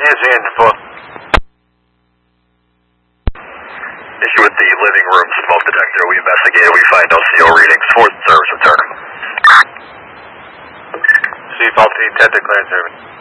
Nancy and foot. Issue with the living room smoke detector. We investigated. We find no CO readings. Fourth service return. C-Faulty, 10 declared service.